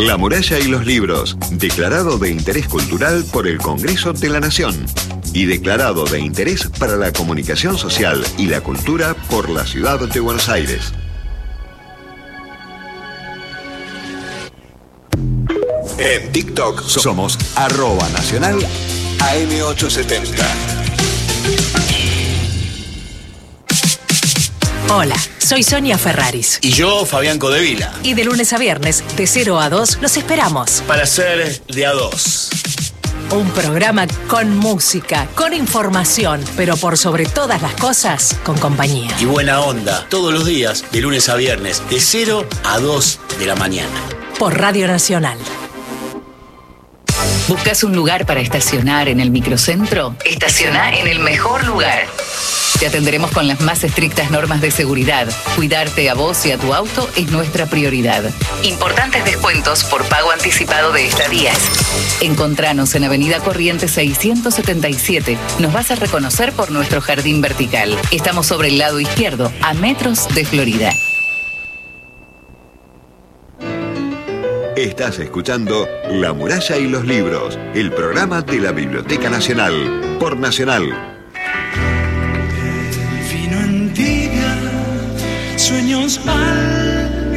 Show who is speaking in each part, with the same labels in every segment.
Speaker 1: La Muralla y los Libros, declarado de interés cultural por el Congreso de la Nación y declarado de interés para la comunicación social y la cultura por la Ciudad de Buenos Aires. En TikTok somos @nacional AM870.
Speaker 2: Hola, soy Sonia Ferraris.
Speaker 3: Y yo, Fabián Codevila.
Speaker 2: Y de lunes a viernes, de 0 a 2, los esperamos.
Speaker 3: Para ser de a 2.
Speaker 2: Un programa con música, con información, pero por sobre todas las cosas, con compañía.
Speaker 3: Y buena onda, todos los días, de lunes a viernes, de 0 a 2 de la mañana.
Speaker 2: Por Radio Nacional.
Speaker 4: ¿Buscas un lugar para estacionar en el microcentro? Estaciona en el mejor lugar. Te atenderemos con las más estrictas normas de seguridad. Cuidarte a vos y a tu auto es nuestra prioridad. Importantes descuentos por pago anticipado de estadías. Encontranos en Avenida Corrientes 677. Nos vas a reconocer por nuestro jardín vertical. Estamos sobre el lado izquierdo, a metros de Florida.
Speaker 1: Estás escuchando La Muralla y los Libros, el programa de la Biblioteca Nacional, por Nacional.
Speaker 5: Sueños al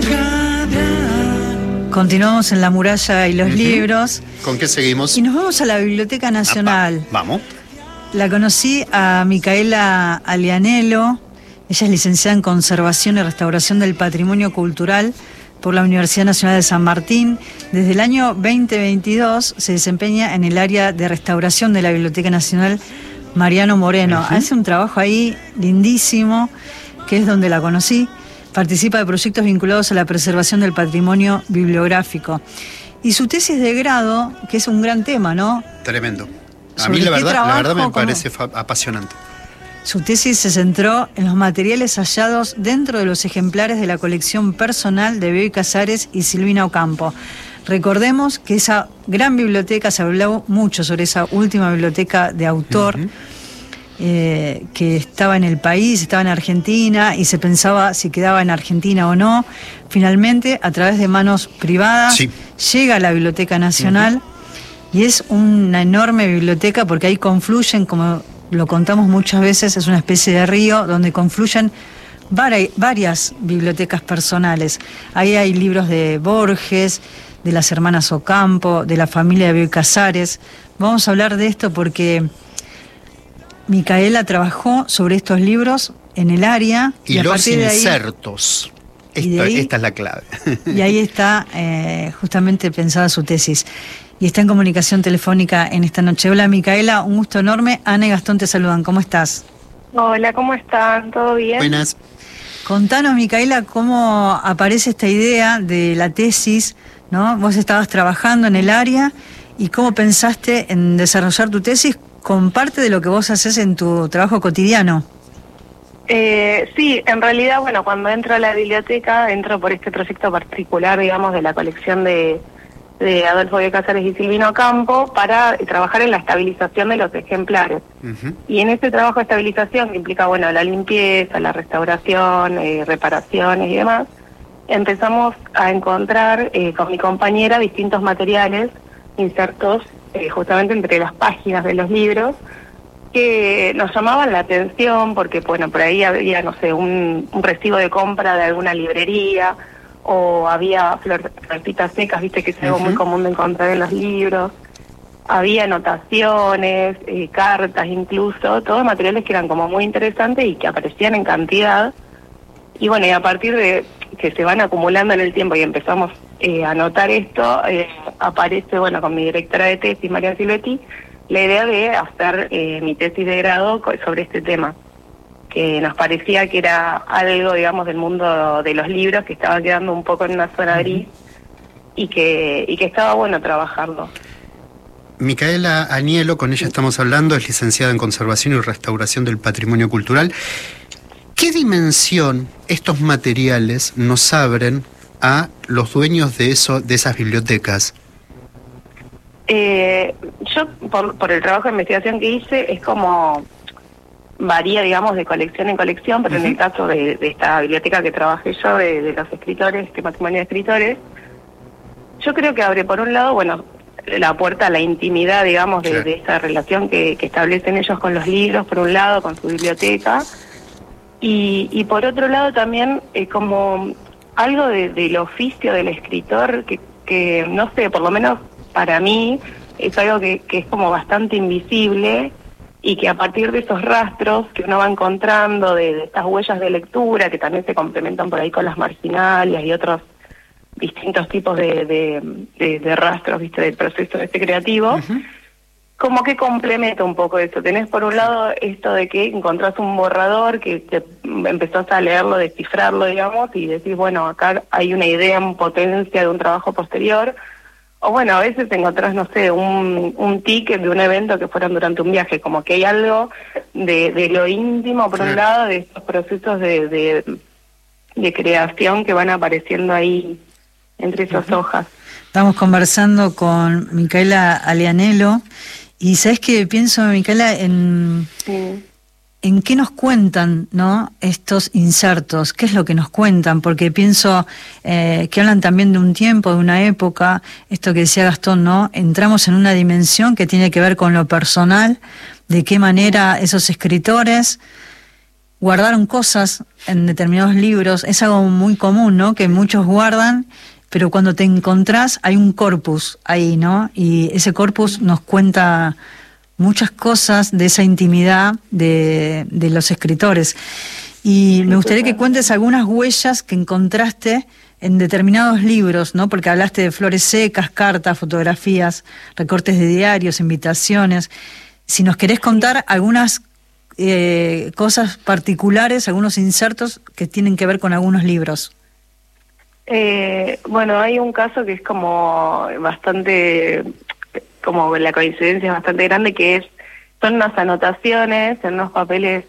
Speaker 5: ganar.
Speaker 6: Continuamos en La Muralla y los Libros.
Speaker 7: ¿Con qué seguimos?
Speaker 6: Y nos vamos a la Biblioteca Nacional.
Speaker 7: Vamos.
Speaker 6: La conocí a Micaela Alianello. Ella es licenciada en Conservación y Restauración del Patrimonio Cultural por la Universidad Nacional de San Martín. Desde el año 2022 se desempeña en el área de restauración de la Biblioteca Nacional Mariano Moreno. Hace un trabajo ahí lindísimo, que es donde la conocí. Participa de proyectos vinculados a la preservación del patrimonio bibliográfico. Y su tesis de grado, que es un gran tema, ¿no?
Speaker 7: Tremendo. A mí la verdad me parece apasionante.
Speaker 6: Su tesis se centró en los materiales hallados dentro de los ejemplares de la colección personal de Bioy Casares y Silvina Ocampo. Recordemos que esa gran biblioteca, se habló mucho sobre esa última biblioteca de autor, que estaba en el país, estaba en Argentina, y se pensaba si quedaba en Argentina o no. Finalmente, a través de manos privadas, llega a la Biblioteca Nacional, y es una enorme biblioteca porque ahí confluyen, como lo contamos muchas veces, es una especie de río donde confluyen varias bibliotecas personales. Ahí hay libros de Borges, de las hermanas Ocampo, de la familia de Bioy Casares. Vamos a hablar de esto porque Micaela trabajó sobre estos libros en el área.
Speaker 7: Y los insertos. Esta es la clave.
Speaker 6: Y ahí está justamente pensada su tesis. Y está en comunicación telefónica en esta noche. Hola Micaela, un gusto enorme. Ana y Gastón te saludan. ¿Cómo estás?
Speaker 8: Hola, ¿cómo están? ¿Todo bien?
Speaker 7: Buenas.
Speaker 6: Contanos, Micaela, cómo aparece esta idea de la tesis, ¿no? Vos estabas trabajando en el área y cómo pensaste en desarrollar tu tesis con parte de lo que vos haces en tu trabajo cotidiano.
Speaker 8: Sí, en realidad, bueno, cuando entro a la biblioteca, entro por este proyecto particular, digamos, de la colección de Adolfo Bioy Casares y Silvina Ocampo para trabajar en la estabilización de los ejemplares. Y en este trabajo de estabilización, que implica, bueno, la limpieza, la restauración, reparaciones y demás, empezamos a encontrar con mi compañera distintos materiales insertos justamente entre las páginas de los libros que nos llamaban la atención porque, bueno, por ahí había, no sé, un recibo de compra de alguna librería, o había florcitas secas, viste, que es algo muy común de encontrar en los libros. Había anotaciones, cartas incluso, todos materiales que eran como muy interesantes y que aparecían en cantidad. Y bueno, y a partir de que se van acumulando en el tiempo y empezamos a anotar esto, aparece, bueno, con mi directora de tesis, María Silvetti, la idea de hacer mi tesis de grado sobre este tema, que nos parecía que era algo, digamos, del mundo de los libros que estaba quedando un poco en una zona gris y que estaba bueno trabajarlo.
Speaker 7: Micaela Alianello, con ella estamos hablando, es licenciada en Conservación y Restauración del Patrimonio Cultural. ¿Qué dimensión estos materiales nos abren a los dueños de esas bibliotecas?
Speaker 8: Yo, por el trabajo de investigación que hice, es como varía, digamos, de colección en colección, pero en el caso de esta biblioteca que trabajé yo, de los escritores, este patrimonio de escritores, yo creo que abre, por un lado, bueno, la puerta a la intimidad, digamos, de esta relación que establecen ellos con los libros, por un lado, con su biblioteca, y por otro lado también como algo del oficio del escritor que, no sé, por lo menos para mí, es algo que es como bastante invisible, y que a partir de esos rastros que uno va encontrando, de estas huellas de lectura, que también se complementan por ahí con las marginalias y otros distintos tipos de rastros, ¿viste?, del proceso creativo, como que complementa un poco eso. Tenés por un lado esto de que encontrás un borrador, que te empezás a leerlo, descifrarlo, digamos, y decís, bueno, acá hay una idea en potencia de un trabajo posterior. O bueno, a veces encontrás, no sé, un ticket de un evento que fueron durante un viaje, como que hay algo de lo íntimo, por un lado, de estos procesos de creación que van apareciendo ahí entre esas hojas.
Speaker 6: Estamos conversando con Micaela Alianello, y ¿sabés qué pienso, Micaela? ¿En qué nos cuentan, no, estos insertos? ¿Qué es lo que nos cuentan? Porque pienso que hablan también de un tiempo, de una época, esto que decía Gastón, ¿no? Entramos en una dimensión que tiene que ver con lo personal, de qué manera esos escritores guardaron cosas en determinados libros. Es algo muy común, ¿no?, que muchos guardan, pero cuando te encontrás hay un corpus ahí, ¿no? Y ese corpus nos cuenta muchas cosas de esa intimidad de los escritores. Y me gustaría que cuentes algunas huellas que encontraste en determinados libros, ¿no? Porque hablaste de flores secas, cartas, fotografías, recortes de diarios, invitaciones. Si nos querés contar algunas cosas particulares, algunos insertos que tienen que ver con algunos libros.
Speaker 8: Bueno, hay un caso que es como bastante, como la coincidencia es bastante grande, que son unas anotaciones en unos papeles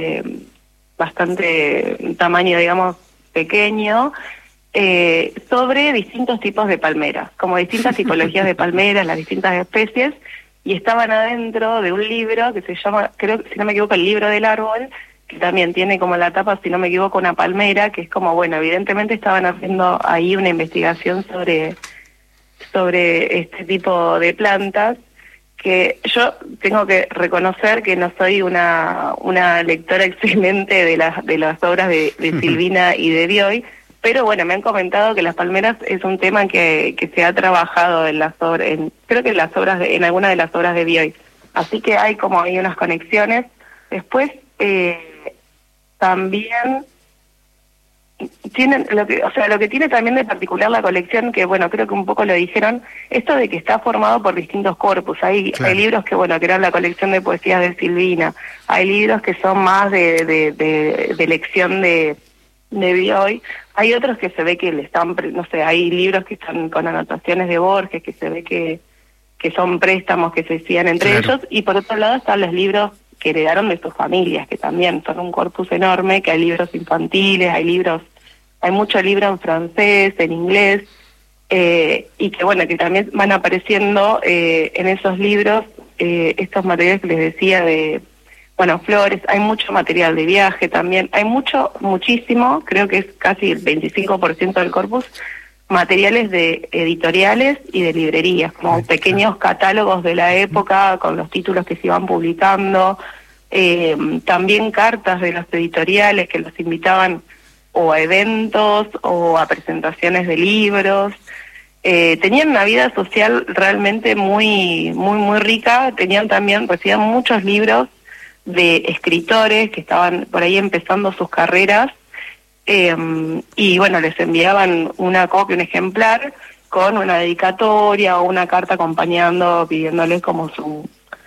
Speaker 8: bastante tamaño, digamos, pequeño, sobre distintos tipos de palmeras, como distintas tipologías de palmeras, las distintas especies, y estaban adentro de un libro que se llama, creo, si no me equivoco, El libro del árbol, que también tiene como la tapa, si no me equivoco, una palmera, que es como, bueno, evidentemente estaban haciendo ahí una investigación sobre este tipo de plantas, que yo tengo que reconocer que no soy una lectora excelente de las obras de Silvina y de Bioy, pero bueno, me han comentado que las palmeras es un tema que se ha trabajado en las obras, creo que en alguna de las obras de Bioy, así que hay como ahí unas conexiones. Después también tienen lo que tiene también de particular la colección, que bueno, creo que un poco lo dijeron, esto de que está formado por distintos corpus. Hay libros que bueno, que eran la colección de poesías de Silvina, hay libros que son más de lección de Bioy, hay otros que se ve que le están, no sé, hay libros que están con anotaciones de Borges, que se ve que son préstamos que se hacían entre ellos, y por otro lado están los libros que heredaron de sus familias, que también son un corpus enorme, que hay libros infantiles, hay mucho libro en francés, en inglés, y que bueno, que también van apareciendo en esos libros estos materiales que les decía de, bueno, flores, hay mucho material de viaje también, hay muchísimo, creo que es casi el 25% del corpus, materiales de editoriales y de librerías, como pequeños catálogos de la época con los títulos que se iban publicando, también cartas de los editoriales que los invitaban o a eventos o a presentaciones de libros. Tenían una vida social realmente muy rica, recibían muchos libros de escritores que estaban por ahí empezando sus carreras, y bueno, les enviaban una copia, un ejemplar, con una dedicatoria o una carta acompañando, pidiéndoles como su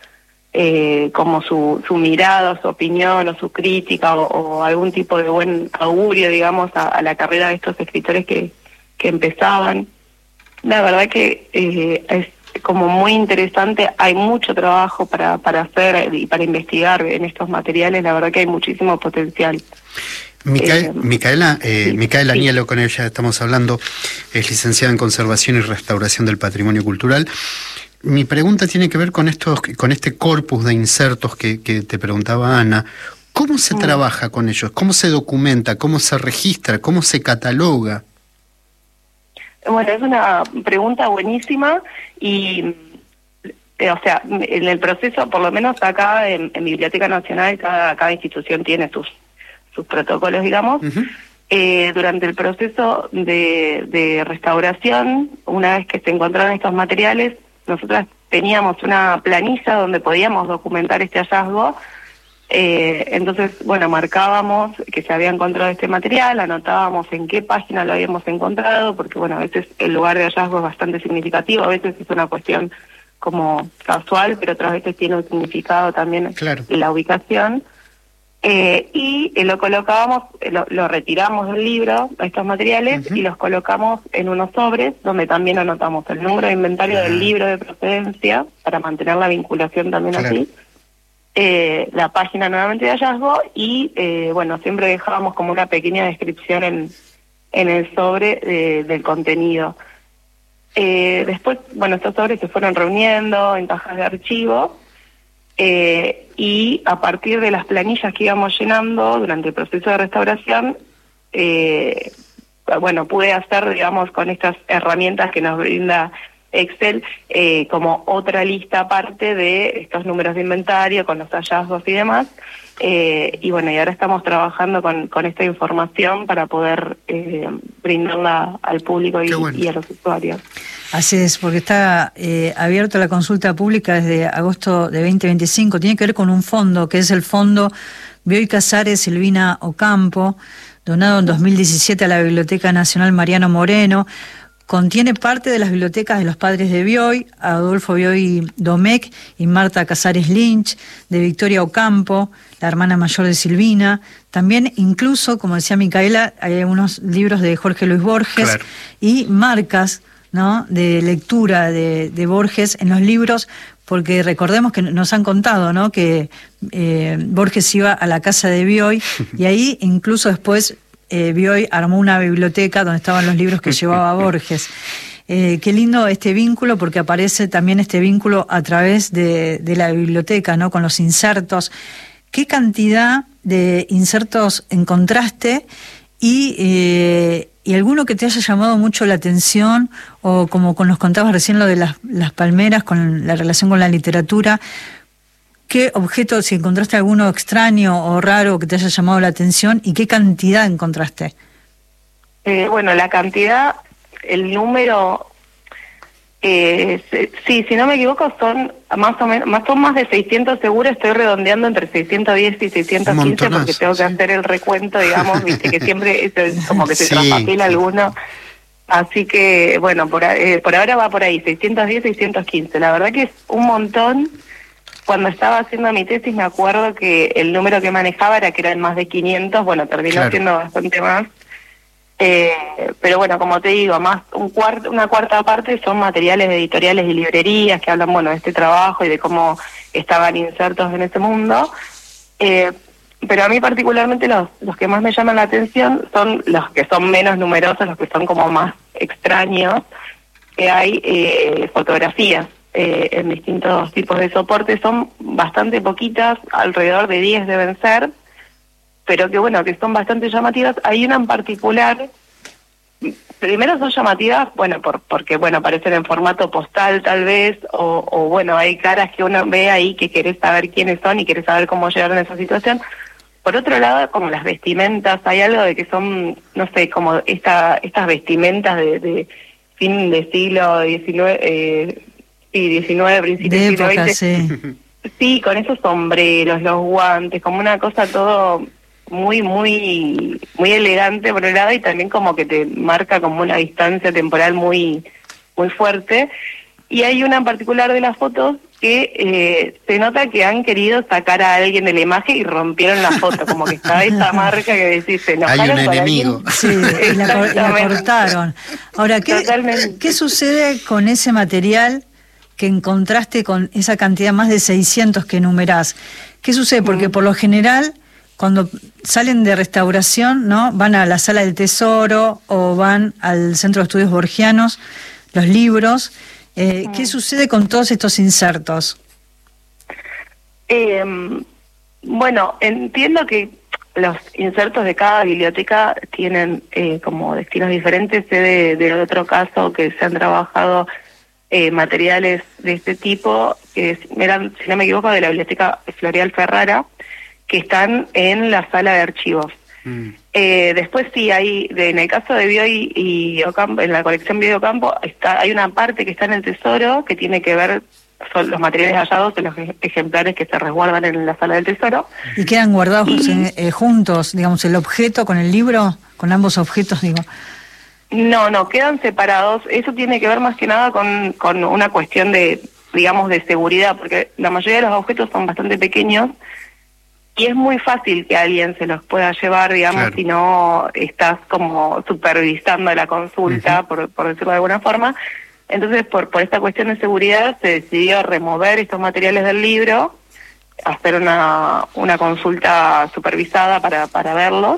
Speaker 8: mirada, su opinión o su crítica o algún tipo de buen augurio, digamos, a la carrera de estos escritores que empezaban. La verdad que es como muy interesante, hay mucho trabajo para hacer y para investigar en estos materiales, la verdad que hay muchísimo potencial.
Speaker 7: Micaela Alianello, con ella estamos hablando, es licenciada en Conservación y Restauración del Patrimonio Cultural. Mi pregunta tiene que ver con este corpus de insertos que te preguntaba Ana. ¿Cómo se trabaja con ellos? ¿Cómo se documenta? ¿Cómo se registra? ¿Cómo se cataloga?
Speaker 8: Bueno, es una pregunta buenísima y, o sea, en el proceso, por lo menos acá en Biblioteca Nacional, cada institución tiene sus protocolos, digamos. Durante el proceso de restauración, una vez que se encontraron estos materiales, nosotras teníamos una planilla donde podíamos documentar este hallazgo. Entonces, bueno, marcábamos que se había encontrado este material, anotábamos en qué página lo habíamos encontrado, porque bueno, a veces el lugar de hallazgo es bastante significativo, a veces es una cuestión como casual, pero otras veces tiene un significado también la ubicación. Y lo colocábamos, lo retiramos del libro, estos materiales, y los colocamos en unos sobres, donde también anotamos el número de inventario del libro de procedencia, para mantener la vinculación también así. La página nuevamente de hallazgo y bueno, siempre dejábamos como una pequeña descripción en el sobre del contenido. Después, bueno, estos sobres se fueron reuniendo en cajas de archivo y a partir de las planillas que íbamos llenando durante el proceso de restauración, bueno, pude hacer, digamos, con estas herramientas que nos brinda Excel, como otra lista aparte de estos números de inventario, con los hallazgos y demás. Y bueno, y ahora estamos trabajando con esta información para poder brindarla al público y a los usuarios.
Speaker 6: Así es, porque está abierta la consulta pública desde agosto de 2025. Tiene que ver con un fondo, que es el Fondo Bioy Casares Silvina Ocampo, donado en 2017 a la Biblioteca Nacional Mariano Moreno. Contiene parte de las bibliotecas de los padres de Bioy, Adolfo Bioy Domecq y Marta Casares Lynch, de Victoria Ocampo, la hermana mayor de Silvina. También, incluso, como decía Micaela, hay algunos libros de Jorge Luis Borges y marcas, ¿no?, de lectura de Borges en los libros, porque recordemos que nos han contado, ¿no?, que Borges iba a la casa de Bioy y ahí incluso después Bioy armó una biblioteca donde estaban los libros que llevaba Borges. Qué lindo este vínculo, porque aparece también este vínculo a través de la biblioteca, ¿no?, con los insertos. ¿Qué cantidad de insertos encontraste y alguno que te haya llamado mucho la atención, o como nos contabas recién lo de las palmeras, con la relación con la literatura? ¿Qué objeto, si encontraste alguno extraño o raro que te haya llamado la atención, y qué cantidad encontraste?
Speaker 8: Bueno, la cantidad, el número, sí, si no me equivoco, son más o menos, son más de 600 seguro, estoy redondeando entre 610 y 615 porque tengo que hacer el recuento, digamos, viste que siempre es como que se traspapela alguno. Así que, bueno, por ahora va por ahí, 610, 615. La verdad que es un montón. Cuando estaba haciendo mi tesis me acuerdo que el número que manejaba era que eran más de 500, bueno, terminó siendo bastante más. Pero bueno, como te digo, más una cuarta parte son materiales de editoriales y librerías que hablan, bueno, de este trabajo y de cómo estaban insertos en ese mundo. Pero a mí particularmente los que más me llaman la atención son los que son menos numerosos, los que son como más extraños, que hay fotografías. En distintos tipos de soportes, son bastante poquitas, alrededor de 10 deben ser, pero que bueno, que son bastante llamativas. Hay una en particular, primero son llamativas, bueno, porque bueno, aparecen en formato postal tal vez, o bueno, hay caras que uno ve ahí que querés saber quiénes son y querés saber cómo llegaron a esa situación. Por otro lado, como las vestimentas, hay algo de que son, no sé, como estas vestimentas de fin de siglo XIX, sí, 19, principios del siglo XX. Sí. Sí, con esos sombreros, los guantes, como una cosa todo muy, muy, muy elegante por un lado, y también como que te marca como una distancia temporal muy, muy fuerte. Y hay una en particular de las fotos que se nota que han querido sacar a alguien de la imagen y rompieron la foto, como que está esa marca que decís, se enojaron.
Speaker 7: Hay un enemigo.
Speaker 6: Sí, y la cortaron. Ahora, ¿qué sucede con ese material que encontraste, con esa cantidad, más de 600 que enumerás? ¿Qué sucede? Porque por lo general, cuando salen de restauración, ¿no?, van a la Sala del Tesoro o van al Centro de Estudios Borgianos, los libros. ¿Qué sucede con todos estos insertos?
Speaker 8: Bueno, entiendo que los insertos de cada biblioteca tienen como destinos diferentes. Sé de otro caso que se han trabajado materiales de este tipo, que eran, si no me equivoco, de la Biblioteca Floreal Ferrara, que están en la sala de archivos. Después sí, en el caso de Bioy y Ocampo, en la colección Bioy y Ocampo, hay una parte que está en el Tesoro, que tiene que ver, son los materiales hallados de los ejemplares que se resguardan en la sala del Tesoro.
Speaker 6: ¿Y quedan guardados juntos, digamos, el objeto con el libro, con ambos objetos, digo?
Speaker 8: No, quedan separados. Eso tiene que ver más que nada con una cuestión de, digamos, de seguridad, porque la mayoría de los objetos son bastante pequeños y es muy fácil que alguien se los pueda llevar, digamos, claro, si no estás como supervisando la consulta, por decirlo de alguna forma. Entonces, por esta cuestión de seguridad, se decidió remover estos materiales del libro, hacer una consulta supervisada para verlos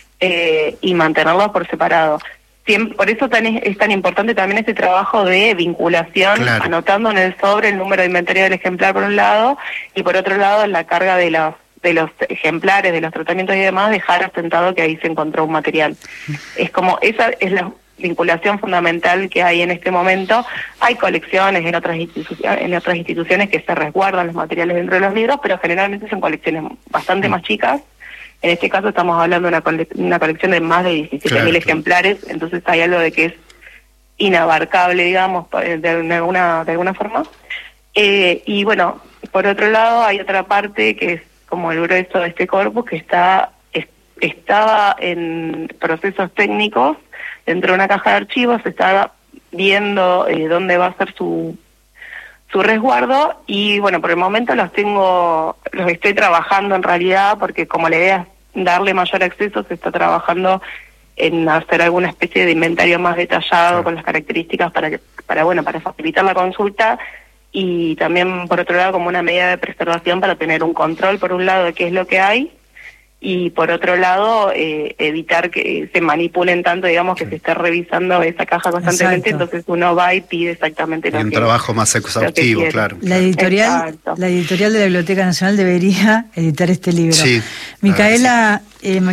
Speaker 8: y mantenerlos por separado. Por eso es tan importante también este trabajo de vinculación, claro, anotando en el sobre el número de inventario del ejemplar por un lado, y por otro lado en la carga de los ejemplares, de los tratamientos y demás, dejar asentado que ahí se encontró un material. Es como, esa es la vinculación fundamental que hay en este momento. Hay colecciones en otras instituciones que se resguardan los materiales dentro de los libros, pero generalmente son colecciones bastante más chicas. En este caso estamos hablando de una colección de más de 17.000 ejemplares, entonces hay algo de que es inabarcable, digamos, de alguna forma. Y bueno, por otro lado hay otra parte que es como el grueso de este corpus, que estaba en procesos técnicos dentro de una caja de archivos, se estaba viendo dónde va a ser su resguardo, y bueno, por el momento los estoy trabajando en realidad, porque como la idea es darle mayor acceso, se está trabajando en hacer alguna especie de inventario más detallado con las características para facilitar la consulta, y también por otro lado como una medida de preservación para tener un control por un lado de qué es lo que hay, y por otro lado evitar que se manipulen tanto, digamos, que se esté revisando esa caja constantemente. Exacto. Entonces uno va y pide exactamente lo que...
Speaker 7: Un trabajo más exhaustivo, claro.
Speaker 6: La editorial de la Biblioteca Nacional debería editar este libro. Sí, Micaela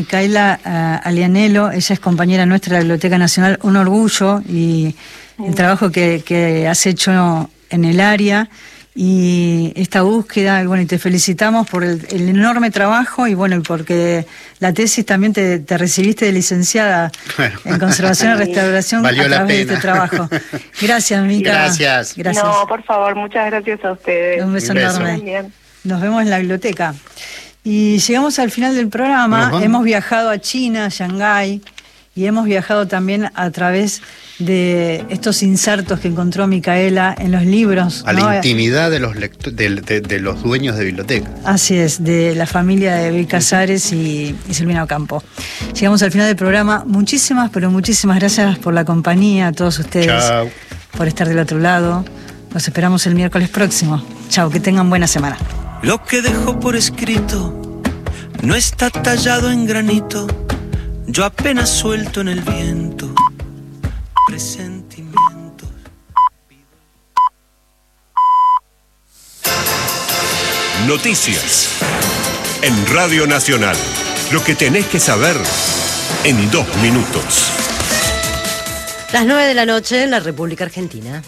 Speaker 6: Alianello, ella es compañera nuestra de la Biblioteca Nacional, un orgullo, y el trabajo que has hecho en el área, y esta búsqueda, bueno, y te felicitamos por el enorme trabajo, y bueno, porque la tesis también te recibiste de licenciada en conservación y restauración a través de este trabajo. Gracias, Mica.
Speaker 7: Gracias.
Speaker 8: No, por favor, muchas gracias a ustedes.
Speaker 6: Un beso enorme. Nos vemos en la biblioteca. Y llegamos al final del programa. Hemos viajado a China, a Shanghái, y hemos viajado también a través de estos insertos que encontró Micaela en los libros. A la
Speaker 7: intimidad de los dueños de biblioteca.
Speaker 6: Así es, de la familia de Bioy Casares y Silvina Ocampo. Llegamos al final del programa. Muchísimas gracias por la compañía, a todos ustedes.
Speaker 7: Chao.
Speaker 6: Por estar del otro lado. Los esperamos el miércoles próximo. Chao, que tengan buena semana.
Speaker 5: Lo que dejo por escrito no está tallado en granito, yo apenas suelto en el viento presentimientos.
Speaker 9: Noticias en Radio Nacional. Lo que tenés que saber en 2 minutos.
Speaker 10: Las 9 de la noche en la República Argentina.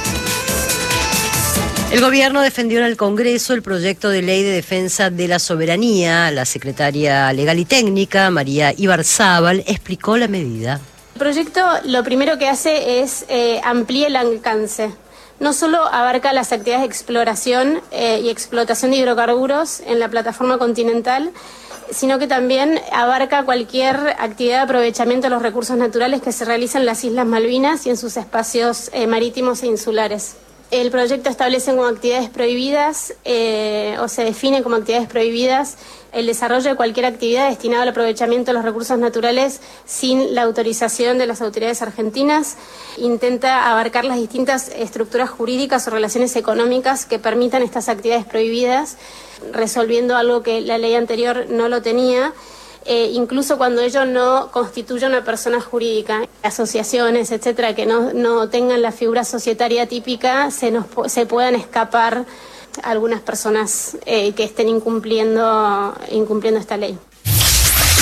Speaker 10: El gobierno defendió en el Congreso el proyecto de ley de defensa de la soberanía. La secretaria legal y técnica, María Ibarzábal, explicó la medida.
Speaker 11: El proyecto lo primero que hace es ampliar el alcance. No solo abarca las actividades de exploración y explotación de hidrocarburos en la plataforma continental, sino que también abarca cualquier actividad de aprovechamiento de los recursos naturales que se realiza en las Islas Malvinas y en sus espacios marítimos e insulares. El proyecto establece como actividades prohibidas, o se define como actividades prohibidas, el desarrollo de cualquier actividad destinada al aprovechamiento de los recursos naturales sin la autorización de las autoridades argentinas. Intenta abarcar las distintas estructuras jurídicas o relaciones económicas que permitan estas actividades prohibidas, resolviendo algo que la ley anterior no lo tenía. Incluso cuando ello no constituya una persona jurídica, asociaciones, etcétera, que no tengan la figura societaria típica, se puedan escapar algunas personas que estén incumpliendo esta ley.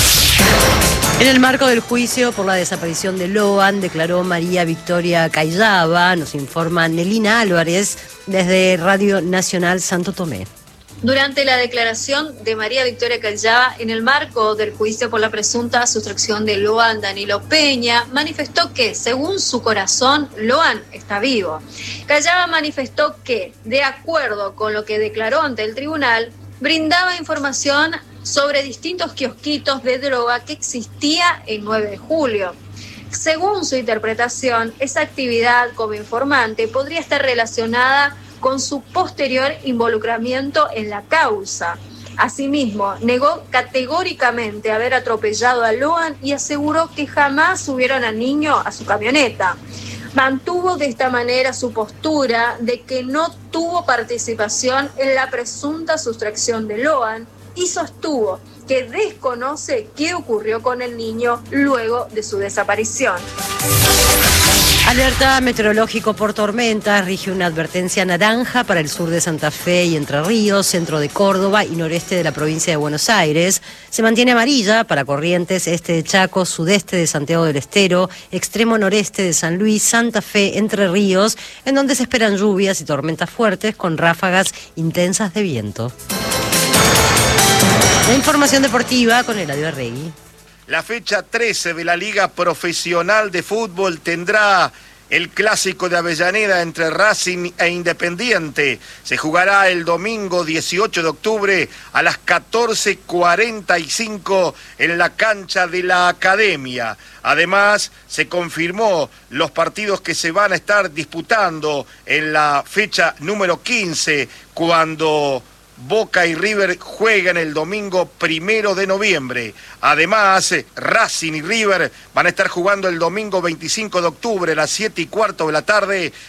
Speaker 10: En el marco del juicio por la desaparición de Loan, declaró María Victoria Callaba, nos informa Nelina Álvarez desde Radio Nacional Santo Tomé.
Speaker 12: Durante la declaración de María Victoria Callaba en el marco del juicio por la presunta sustracción de Loan, Danilo Peña manifestó que, según su corazón, Loan está vivo. Callaba manifestó que, de acuerdo con lo que declaró ante el tribunal, brindaba información sobre distintos kiosquitos de droga que existía el 9 de julio. Según su interpretación, esa actividad como informante podría estar relacionada con su posterior involucramiento en la causa. Asimismo, negó categóricamente haber atropellado a Loan y aseguró que jamás subieron al niño a su camioneta. Mantuvo de esta manera su postura de que no tuvo participación en la presunta sustracción de Loan y sostuvo que desconoce qué ocurrió con el niño luego de su desaparición.
Speaker 10: Alerta meteorológico por tormentas, rige una advertencia naranja para el sur de Santa Fe y Entre Ríos, centro de Córdoba y noreste de la provincia de Buenos Aires. Se mantiene amarilla para Corrientes, este de Chaco, sudeste de Santiago del Estero, extremo noreste de San Luis, Santa Fe, Entre Ríos, en donde se esperan lluvias y tormentas fuertes con ráfagas intensas de viento. La información deportiva con Eladio Arregui.
Speaker 13: La fecha 13 de la Liga Profesional de Fútbol tendrá el clásico de Avellaneda entre Racing e Independiente. Se jugará el domingo 18 de octubre a las 14:45 en la cancha de la Academia. Además, se confirmó los partidos que se van a estar disputando en la fecha número 15, cuando Boca y River juegan el domingo 1 de noviembre. Además, Racing y River van a estar jugando el domingo 25 de octubre a las 7:15 de la tarde